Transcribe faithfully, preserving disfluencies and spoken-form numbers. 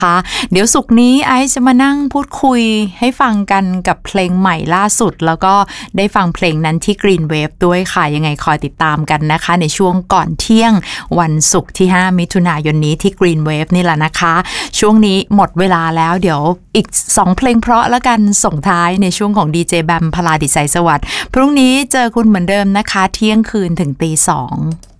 ค่ะเดี๋ยวศุกร์นี้ไอซ์จะมานั่งพูดคุยให้ฟังกันกับเพลงใหม่ล่าสุดแล้วก็ได้ฟังเพลงนั้นที่ Green Wave ด้วยค่ะยังไงคอยติดตามกันนะคะในช่วงก่อนเที่ยงวันศุกร์ที่ห้ามิถุนายนนี้ที่ Green Wave นี่แหละนะคะช่วงนี้หมดเวลาแล้วเดี๋ยวอีกสองเพลงเพราะแล้วกันส่งท้ายในช่วงของดีเจแบมพลาดิษฐ์ไสยสวัสดิ์พรุ่งนี้เจอคุณเหมือนเดิมนะคะเที่ยงคืนถึงตีสอง